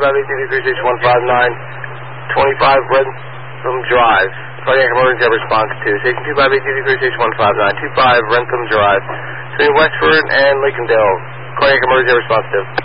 ATV 36159, 25 Rentham Drive. Cardiac emergency response to Station 25 ATV 36159, 25 Rentham Drive. Between Westford and Lincolndale. Cardiac emergency response to.